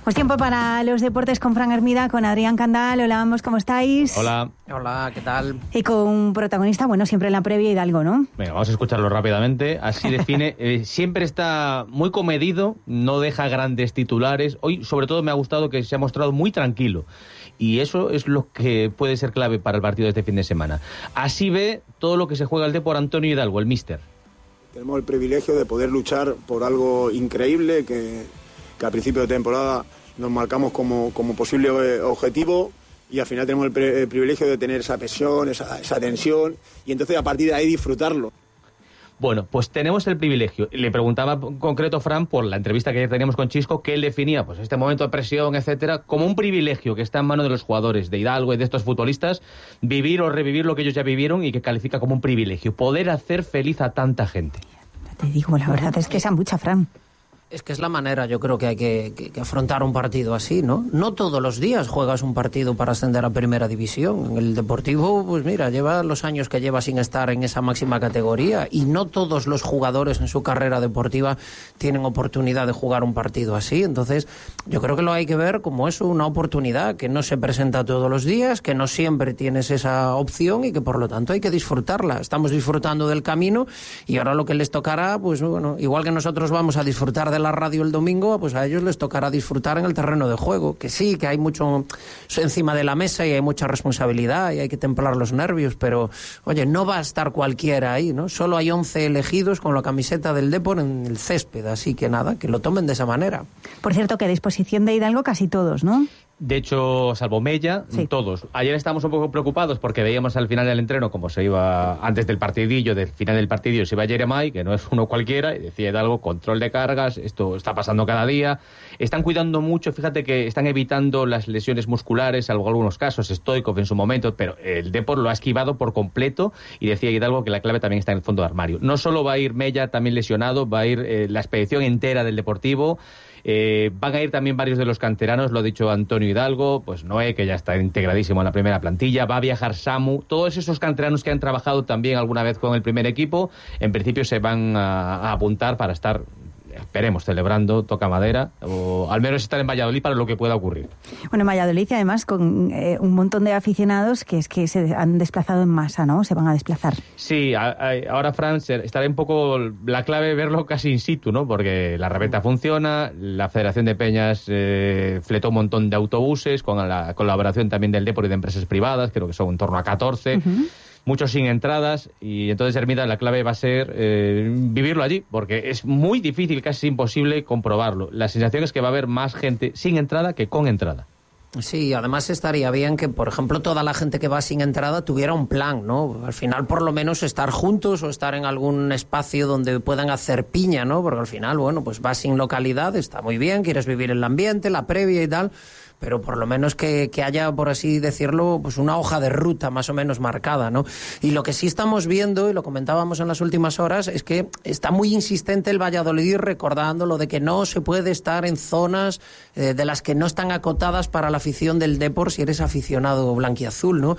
Pues tiempo para los deportes con Fran Hermida, con Adrián Candal. Hola, ambos, ¿cómo estáis? Hola. Hola, ¿qué tal? Y con un protagonista, bueno, siempre en la previa, Hidalgo, ¿no? Venga, vamos a escucharlo rápidamente. Así define, siempre está muy comedido, no deja grandes titulares. Hoy, sobre todo, me ha gustado que se ha mostrado muy tranquilo. Y eso es lo que puede ser clave para el partido de este fin de semana. Así ve todo lo que se juega el Depor Antonio Hidalgo, el míster. Tenemos el privilegio de poder luchar por algo increíble que a principio de temporada nos marcamos como posible objetivo y al final tenemos el privilegio de tener esa presión, esa tensión y entonces a partir de ahí disfrutarlo. Bueno, pues tenemos el privilegio. Le preguntaba en concreto, Fran, por la entrevista que ayer teníamos con Chisco, que él definía pues este momento de presión, etcétera, como un privilegio que está en manos de los jugadores de Hidalgo y de estos futbolistas, vivir o revivir lo que ellos ya vivieron y que califica como un privilegio, poder hacer feliz a tanta gente. Te digo, la verdad es que esa mucha, Fran. Es que es la manera, yo creo que hay que afrontar un partido así, ¿no? No todos los días juegas un partido para ascender a Primera División. El Deportivo, pues mira, lleva los años que lleva sin estar en esa máxima categoría y no todos los jugadores en su carrera deportiva tienen oportunidad de jugar un partido así. Entonces, yo creo que lo hay que ver como eso, una oportunidad que no se presenta todos los días, que no siempre tienes esa opción y que por lo tanto hay que disfrutarla. Estamos disfrutando del camino y ahora lo que les tocará, pues bueno, igual que nosotros vamos a disfrutar de la radio el domingo, pues a ellos les tocará disfrutar en el terreno de juego, que sí, que hay mucho encima de la mesa y hay mucha responsabilidad y hay que templar los nervios, pero oye, no va a estar cualquiera ahí, ¿no? Solo hay 11 elegidos con la camiseta del Depor en el césped, así que nada, que lo tomen de esa manera. Por cierto, que a disposición de Hidalgo casi todos, ¿no? De hecho, salvo Mella, sí, todos. Ayer estábamos un poco preocupados porque veíamos al final del entreno como se iba, antes del partidillo, del final del partidillo, se iba Jeremai, que no es uno cualquiera, y decía Hidalgo, control de cargas, esto está pasando cada día. Están cuidando mucho, fíjate que están evitando las lesiones musculares, salvo algunos casos, Stoikov en su momento, pero el Depor lo ha esquivado por completo y decía Hidalgo que la clave también está en el fondo de armario. No solo va a ir Mella también lesionado, va a ir la expedición entera del Deportivo. Van a ir también varios de los canteranos, lo ha dicho Antonio Hidalgo, pues Noé, que ya está integradísimo en la primera plantilla, va a viajar Samu, todos esos canteranos que han trabajado también alguna vez con el primer equipo, en principio se van a apuntar para estar, esperemos, celebrando, toca madera, o al menos estar en Valladolid para lo que pueda ocurrir. Bueno, en Valladolid y además con un montón de aficionados que es que se han desplazado en masa, ¿no? Se van a desplazar. Sí, ahora, Fran, estará un poco la clave verlo casi in situ, ¿no? Porque la reventa funciona, la Federación de Peñas fletó un montón de autobuses con la colaboración también del Depor y de empresas privadas, creo que son en torno a 14. Muchos sin entradas, y entonces, Hermida, la clave va a ser vivirlo allí, porque es muy difícil, casi imposible comprobarlo. La sensación es que va a haber más gente sin entrada que con entrada. Sí, además estaría bien que, por ejemplo, toda la gente que va sin entrada tuviera un plan, ¿no? Al final, por lo menos, estar juntos o estar en algún espacio donde puedan hacer piña, ¿no? Porque al final, bueno, pues vas sin localidad, está muy bien, quieres vivir el ambiente, la previa y tal, pero por lo menos que haya, por así decirlo, pues una hoja de ruta más o menos marcada, ¿no? Y lo que sí estamos viendo, y lo comentábamos en las últimas horas, es que está muy insistente el Valladolid recordando lo de que no se puede estar en zonas de las que no están acotadas para la afición del Depor si eres aficionado blanquiazul, ¿no?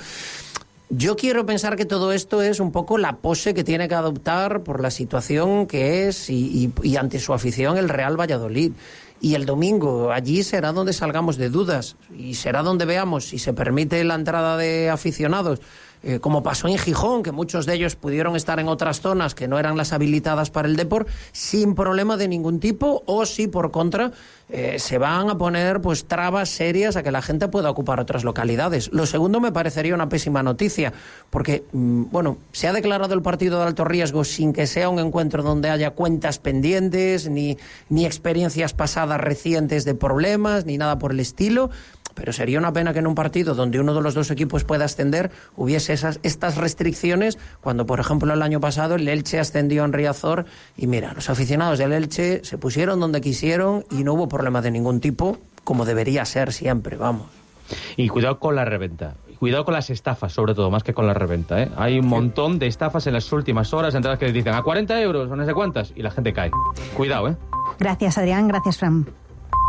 Yo quiero pensar que todo esto es un poco la pose que tiene que adoptar por la situación que es y ante su afición el Real Valladolid. Y el domingo allí será donde salgamos de dudas y será donde veamos si se permite la entrada de aficionados, como pasó en Gijón, que muchos de ellos pudieron estar en otras zonas que no eran las habilitadas para el Depor, sin problema de ningún tipo, o si por contra se van a poner pues trabas serias a que la gente pueda ocupar otras localidades. Lo segundo me parecería una pésima noticia, porque bueno, se ha declarado el partido de alto riesgo sin que sea un encuentro donde haya cuentas pendientes, ni experiencias pasadas recientes de problemas, ni nada por el estilo. Pero sería una pena que en un partido donde uno de los dos equipos pueda ascender hubiese estas restricciones, cuando por ejemplo el año pasado el Elche ascendió en Riazor y mira, los aficionados del Elche se pusieron donde quisieron y no hubo problema de ningún tipo, como debería ser siempre, vamos. Y cuidado con la reventa. Cuidado con las estafas, sobre todo, más que con la reventa, ¿eh? Hay un montón de estafas en las últimas horas, entradas que les dicen a 40 euros o no sé cuántas, y la gente cae. Cuidado, ¿eh? Gracias, Adrián. Gracias, Fran.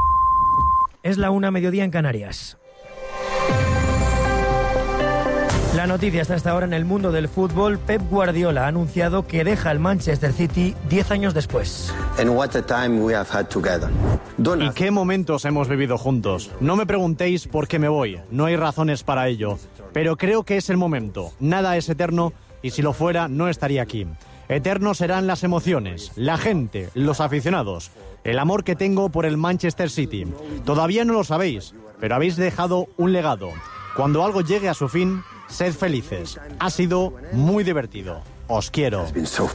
Es la 1:00 en Canarias. La noticia está hasta ahora en el mundo del fútbol. Pep Guardiola ha anunciado que deja el Manchester City 10 años después. ¿Y qué momentos hemos vivido juntos? No me preguntéis por qué me voy, no hay razones para ello. Pero creo que es el momento. Nada es eterno y si lo fuera no estaría aquí. Eternos serán las emociones, la gente, los aficionados, el amor que tengo por el Manchester City. Todavía no lo sabéis, pero habéis dejado un legado. Cuando algo llegue a su fin, sed felices. Ha sido muy divertido. Os quiero.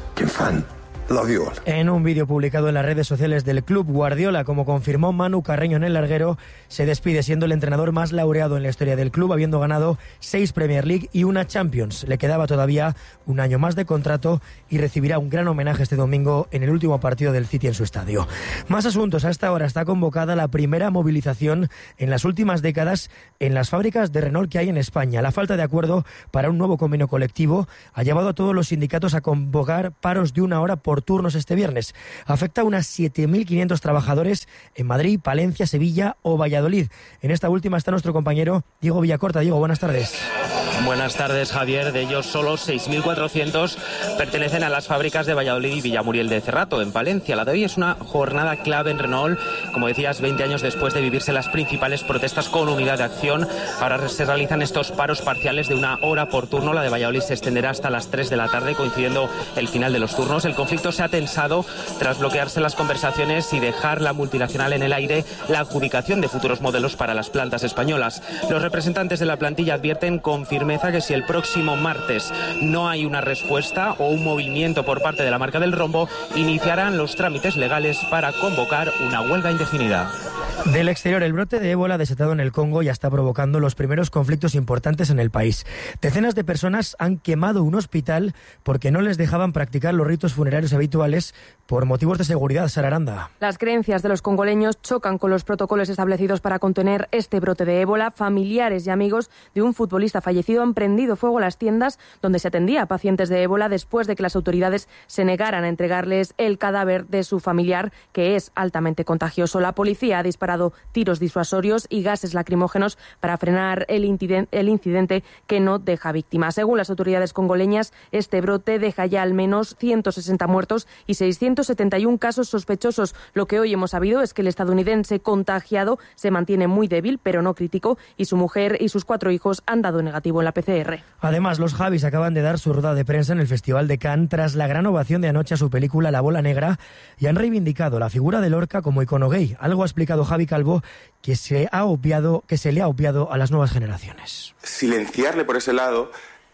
En un vídeo publicado en las redes sociales del club, Guardiola, como confirmó Manu Carreño en el larguero, se despide siendo el entrenador más laureado en la historia del club, habiendo ganado 6 Premier League y una Champions. Le quedaba todavía un año más de contrato y recibirá un gran homenaje este domingo en el último partido del City en su estadio. Más asuntos. A esta hora está convocada la primera movilización en las últimas décadas en las fábricas de Renault que hay en España. La falta de acuerdo para un nuevo convenio colectivo ha llevado a todos los sindicatos a convocar paros de 1 hora por turnos este viernes. Afecta a unas 7.500 trabajadores en Madrid, Palencia, Sevilla o Valladolid. En esta última está nuestro compañero Diego Villacorta. Diego, buenas tardes. Buenas tardes, Javier. De ellos, solo 6.400 pertenecen a las fábricas de Valladolid y Villamuriel de Cerrato, en Palencia. La de hoy es una jornada clave en Renault. Como decías, 20 años después de vivirse las principales protestas con unidad de acción, ahora se realizan estos paros parciales de 1 hora por turno. La de Valladolid se extenderá hasta las 3 de la tarde, coincidiendo el final de los turnos. El conflicto se ha tensado tras bloquearse las conversaciones y dejar la multinacional en el aire la adjudicación de futuros modelos para las plantas españolas. Los representantes de la plantilla advierten con firmeza que si el próximo martes no hay una respuesta o un movimiento por parte de la marca del rombo, iniciarán los trámites legales para convocar una huelga indefinida. Del exterior, el brote de ébola desatado en el Congo ya está provocando los primeros conflictos importantes en el país. Decenas de personas han quemado un hospital porque no les dejaban practicar los ritos funerarios habituales por motivos de seguridad. Sara Aranda. Las creencias de los congoleños chocan con los protocolos establecidos para contener este brote de ébola. Familiares y amigos de un futbolista fallecido han prendido fuego a las tiendas donde se atendía a pacientes de ébola después de que las autoridades se negaran a entregarles el cadáver de su familiar, que es altamente contagioso. La policía ha disparado tiros disuasorios y gases lacrimógenos para frenar el incidente que no deja víctimas. Según las autoridades congoleñas, este brote deja ya al menos 160 muertos y 671 casos sospechosos. Lo que hoy hemos sabido es que el estadounidense contagiado se mantiene muy débil, pero no crítico, y su mujer y sus 4 hijos han dado negativo en la PCR. Además, los Javis acaban de dar su rueda de prensa en el Festival de Cannes tras la gran ovación de anoche a su película La Bola Negra y han reivindicado la figura de Lorca como icono gay. Algo ha explicado Javi Calvo que se le ha obviado a las nuevas generaciones. Silenciarle por ese lado,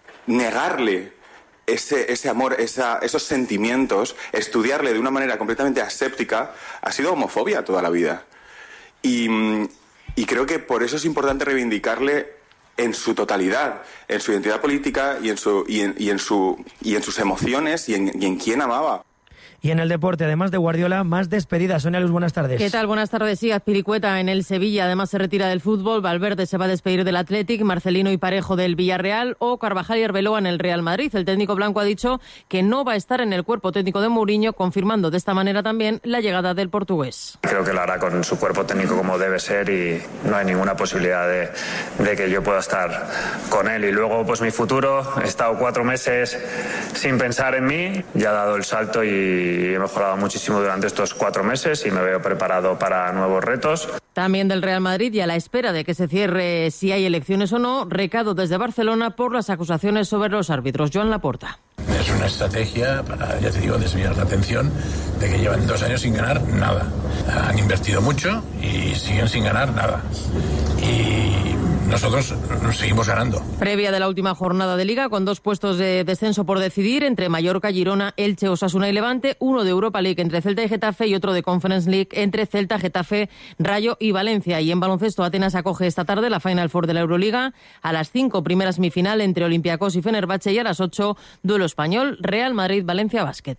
negarle ese amor, esos sentimientos, estudiarle de una manera completamente aséptica, ha sido homofobia toda la vida. Y creo que por eso es importante reivindicarle en su totalidad, en su identidad política y en sus emociones y en quién amaba. Y en el deporte, además de Guardiola, más despedidas. Sonia Luz, buenas tardes. ¿Qué tal? Buenas tardes. Sí, Azpilicueta en el Sevilla, además se retira del fútbol. Valverde se va a despedir del Athletic, Marcelino y Parejo del Villarreal o Carvajal y Arbeloa en el Real Madrid. El técnico blanco ha dicho que no va a estar en el cuerpo técnico de Mourinho, confirmando de esta manera también la llegada del portugués. Creo que lo hará con su cuerpo técnico como debe ser y no hay ninguna posibilidad de que yo pueda estar con él. Y luego, pues mi futuro, he estado 4 meses sin pensar en mí, ya he dado el salto y he mejorado muchísimo durante estos 4 meses y me veo preparado para nuevos retos. También del Real Madrid y a la espera de que se cierre si hay elecciones o no, recado desde Barcelona por las acusaciones sobre los árbitros. Joan Laporta. Es una estrategia para, ya te digo, desviar la atención de que llevan 2 años sin ganar nada. Han invertido mucho y siguen sin ganar nada. Y nosotros seguimos ganando. Previa de la última jornada de Liga, con 2 puestos de descenso por decidir, entre Mallorca, Girona, Elche, Osasuna y Levante, uno de Europa League entre Celta y Getafe y otro de Conference League entre Celta, Getafe, Rayo y Valencia. Y en baloncesto, Atenas acoge esta tarde la Final Four de la Euroliga. A las 5, primera semifinal entre Olympiacos y Fenerbahce, y a las 8, duelo español, Real Madrid-Valencia Basket.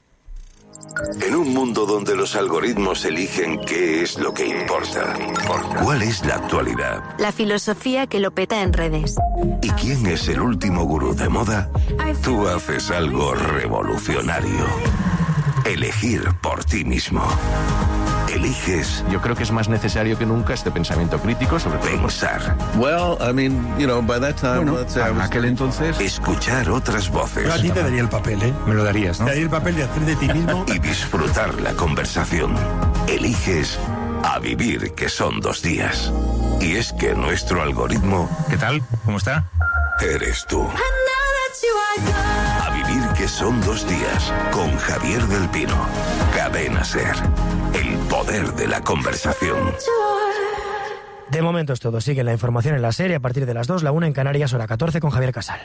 En un mundo donde los algoritmos eligen qué es lo que importa, ¿cuál es la actualidad? La filosofía que lo peta en redes. ¿Y quién es el último gurú de moda? Tú haces algo revolucionario. Elegir por ti mismo. Eliges... Yo creo que es más necesario que nunca este pensamiento crítico sobre pensar. Bueno, a aquel entonces... Escuchar otras voces. Yo a ti te daría el papel, ¿eh? Me lo darías, ¿no? Te daría el papel de hacer de ti mismo. Y disfrutar la conversación. Eliges A Vivir, que son 2 días. Y es que nuestro algoritmo... ¿Qué tal? ¿Cómo está? Eres tú. A Vivir, que son 2 días. Con Javier del Pino. Cadena SER. El poder de la conversación. De momento es todo. Sigue la información en la serie a partir de las 2, la 1 en Canarias, hora 14 con Javier Casal.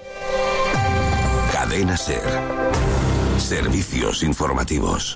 Cadena SER. Servicios informativos.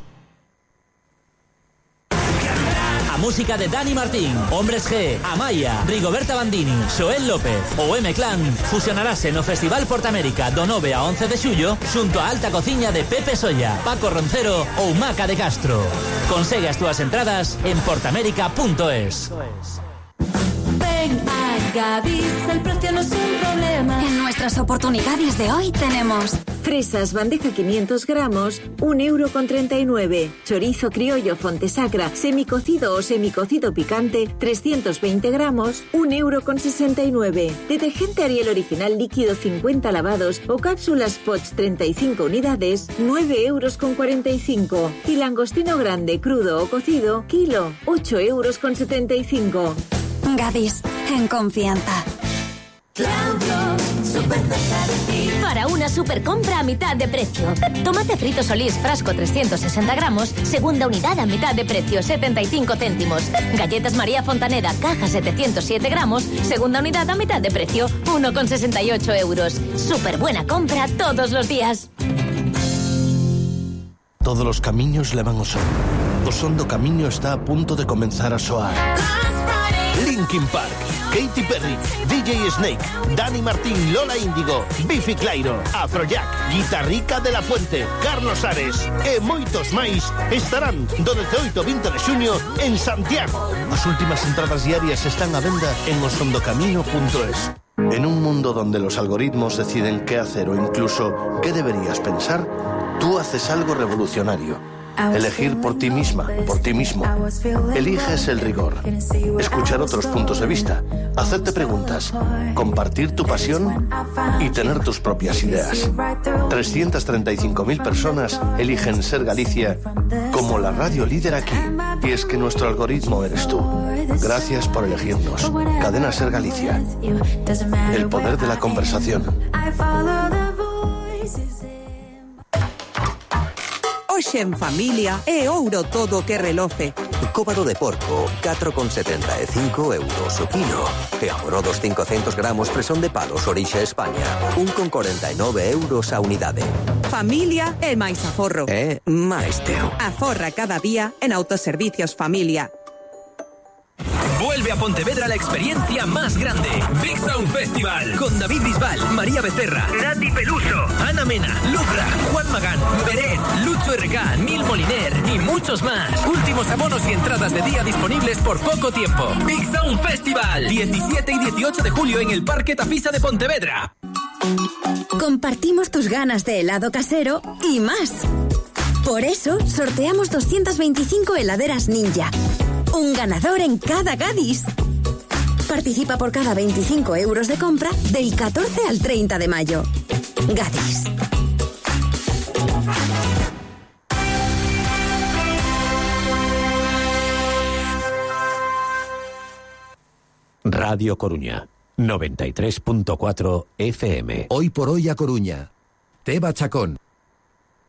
A música de Dani Martín, Hombres G, Amaya, Rigoberta Bandini, Xoel López ou M-Clan fusionarase no Festival Portamérica do 9 a 11 de xullo xunto a alta cociña de Pepe Solla, Paco Roncero ou Maca de Castro. Consegue as túas entradas en portamérica.es. Ven a Gadis, el precio no es un problema. En nuestras oportunidades de hoy tenemos fresas bandeja 500 gramos, 1,39 €. Chorizo criollo Fontesacra, semicocido o semicocido picante, 320 gramos, 1,69 €. Detergente Ariel original líquido 50 lavados o cápsulas Pots 35 unidades, 9,45 €. Y langostino grande, crudo o cocido, kilo, 8,75 €. Gadis, en confianza. Para una super compra a mitad de precio. Tomate frito Solís, frasco 360 gramos, segunda unidad a mitad de precio, 75 céntimos. Galletas María Fontaneda, caja 707 gramos, segunda unidad a mitad de precio, 1,68 €. Super buena compra todos los días. Todos los camiños levan ao sol. O son do camiño está a punto de comenzar a soar. Linkin Park, Katy Perry, DJ Snake, Dani Martín, Lola Índigo, Bifi Clyro, Afrojack, Guitarrica de la Fuente, Carlos Ares e moitos máis estarán do 18 ao 20 de xuño en Santiago. As últimas entradas diarias están a venda en osondocamino.es. En un mundo donde los algoritmos deciden qué hacer o incluso qué deberías pensar, tú haces algo revolucionario. Elegir por ti misma, por ti mismo. Eliges el rigor. Escuchar otros puntos de vista. Hacerte preguntas. Compartir tu pasión y tener tus propias ideas. 335.000 personas eligen Ser Galicia como la radio líder aquí. Y es que nuestro algoritmo eres tú. Gracias por elegirnos. Cadena Ser Galicia. El poder de la conversación. Hoxe en familia é ouro todo que reloce. Cóbado de porco, 4,75 € o kilo. E amorodos 500 gramos fresón de palos orixe España, 1,49 € a unidade. Familia é máis aforro. É máis teo. Aforra cada día en Autoservicios Familia. Vuelve a Pontevedra la experiencia más grande. Big Sound Festival. Con David Bisbal, María Becerra, Nati Peluso, Ana Mena, Lucra, Juan Magán, Beret, Lucho RK, Nil Moliner y muchos más. Últimos abonos y entradas de día disponibles por poco tiempo. Big Sound Festival. 17 y 18 de julio en el Parque Tafisa de Pontevedra. Compartimos tus ganas de helado casero y más. Por eso sorteamos 225 heladeras Ninja. Un ganador en cada Gadis. Participa por cada 25 € de compra del 14 al 30 de mayo. Gadis. Radio Coruña, 93.4 FM. Hoy por hoy a Coruña. Teba Chacón.